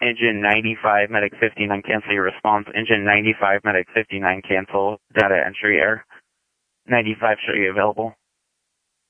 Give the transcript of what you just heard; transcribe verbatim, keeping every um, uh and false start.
Engine ninety-five, Medic fifty-nine, cancel your response. Engine ninety-five, Medic fifty-nine, cancel. Data entry error. ninety-five, show you available.